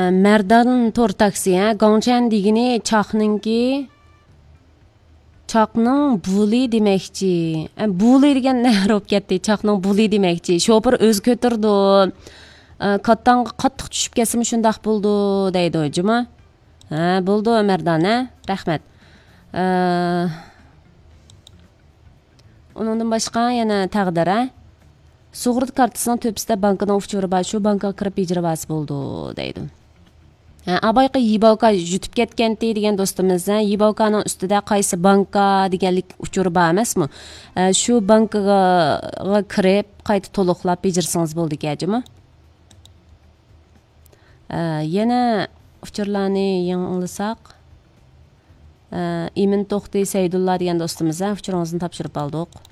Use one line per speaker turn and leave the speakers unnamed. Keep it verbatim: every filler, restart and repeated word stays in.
Merdan tor taksi, ha, Gongchen degini Chaqninki Chaqning buli demakchi. Buli degan ne bo'lib ketdi? Chaqning buli demakchi. Shofir o'z ko'tirdi. Kattanga qattiq tushib ketsa shundaq bo'ldi deydi o'jimi. Ha, bo'ldi Merdan, ha? Rahmat. Undan boshqa yana taqdir, ha? Sug'urta kartasining to'pisida bankning uchuri bor, shu bankka kirib ijrovasi bo'ldi deydi. Abayqa Yibavka yutib ketganti degan do'stimiz, Yibavkaning ustida qaysi bankka deganlik uchuri bor emasmi? Shu bankga kirib, qayta to'liqlab ijirsangiz bo'ldi kajimi? Yana uchurlarni yangilasak, Imin To'xti Saydulla degan do'stimiz, uchuringizni topshirib oldik.